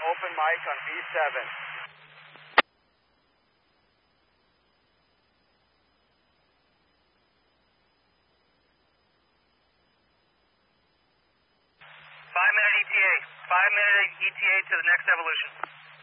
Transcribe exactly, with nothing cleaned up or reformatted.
open mic on V seven. Five minute E T A. Five minute E T A to the next evolution.